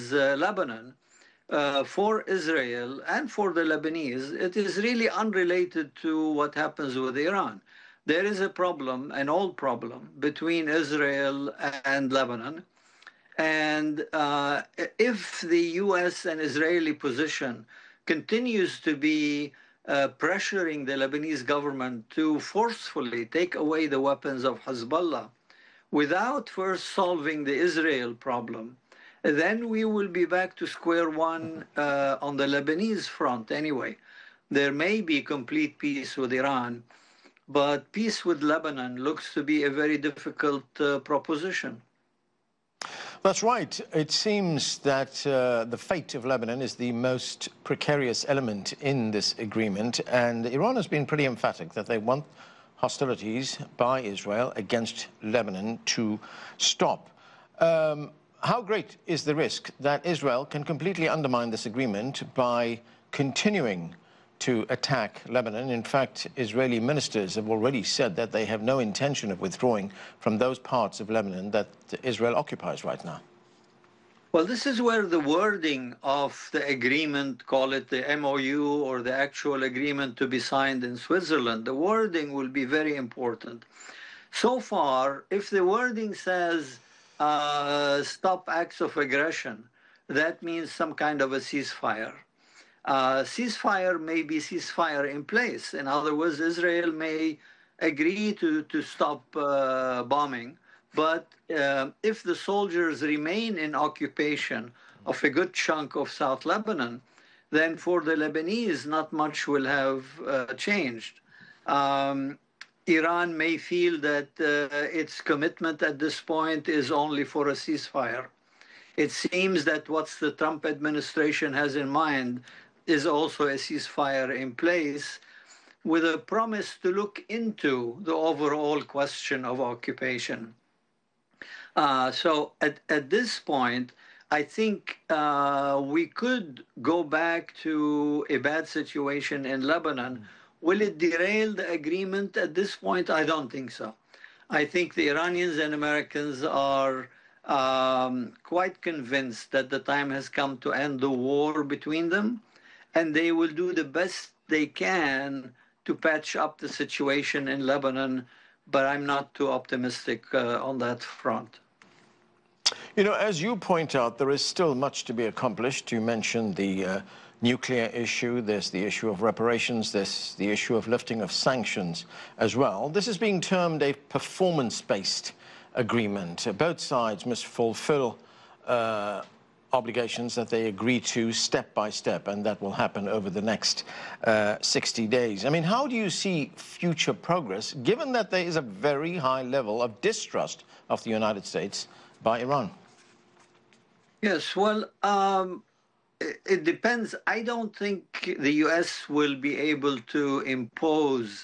is Lebanon, for Israel and for the Lebanese, it is really unrelated to what happens with Iran. There is a problem, an old problem, between Israel and Lebanon. And if the US and Israeli position continues to be pressuring the Lebanese government to forcefully take away the weapons of Hezbollah without first solving the Israel problem, then we will be back to square one on the Lebanese front anyway. There may be complete peace with Iran, but peace with Lebanon looks to be a very difficult proposition. That's right. It seems that the fate of Lebanon is the most precarious element in this agreement, and Iran has been pretty emphatic that they want hostilities by Israel against Lebanon to stop. How great is the risk that Israel can completely undermine this agreement by continuing to attack Lebanon? In fact, Israeli ministers have already said that they have no intention of withdrawing from those parts of Lebanon that Israel occupies right now. Well, this is where the wording of the agreement, call it the MOU or the actual agreement to be signed in Switzerland, the wording will be very important. So far, if the wording says stop acts of aggression, that means some kind of a ceasefire. Ceasefire may be ceasefire in place. In other words, Israel may agree to stop bombing, but if the soldiers remain in occupation of a good chunk of South Lebanon, then for the Lebanese, not much will have changed. Iran may feel that its commitment at this point is only for a ceasefire. It seems that what the Trump administration has in mind is also a ceasefire in place with a promise to look into the overall question of occupation. So at this point, I think we could go back to a bad situation in Lebanon. Will it derail the agreement at this point? I don't think so. I think the Iranians and Americans are quite convinced that the time has come to end the war between them, and they will do the best they can to patch up the situation in Lebanon, but I'm not too optimistic on that front. You know, as you point out, there is still much to be accomplished. You mentioned the nuclear issue, there's the issue of reparations, there's the issue of lifting of sanctions as well. This is being termed a performance-based agreement. Both sides must fulfill obligations that they agree to step by step, and that will happen over the next 60 days. I mean, how do you see future progress, given that there is a very high level of distrust of the United States by Iran? Yes, well, it depends. I don't think the U.S. will be able to impose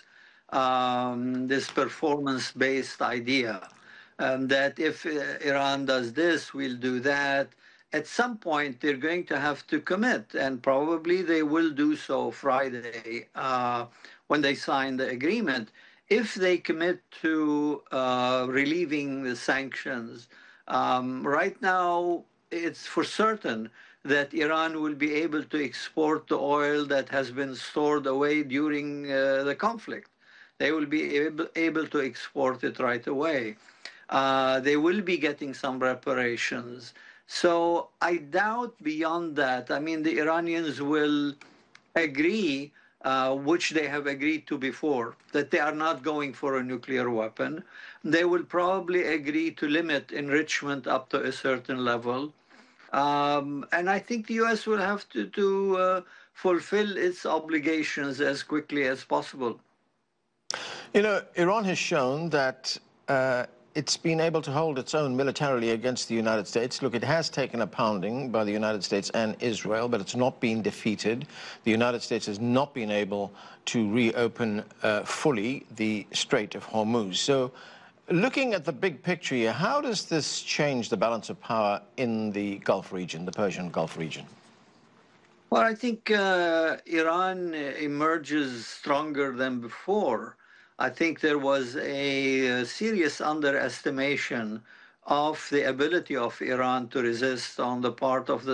this performance-based idea that if Iran does this, we'll do that. At some point, they're going to have to commit, and probably they will do so Friday when they sign the agreement. If they commit to relieving the sanctions, right now, it's for certain that Iran will be able to export the oil that has been stored away during the conflict. They will be able to export it right away. They will be getting some reparations. So I doubt beyond that. I mean, the Iranians will agree, which they have agreed to before, that they are not going for a nuclear weapon. They will probably agree to limit enrichment up to a certain level. And I think the U.S. will have to fulfill its obligations as quickly as possible. You know, Iran has shown that it's been able to hold its own militarily against the United States. Look, it has taken a pounding by the United States and Israel, but it's not been defeated. The United States has not been able to reopen fully the Strait of Hormuz. So looking at the big picture here, how does this change the balance of power in the Gulf region, the Persian Gulf region? Well, I think Iran emerges stronger than before. I think there was a serious underestimation of the ability of Iran to resist on the part of the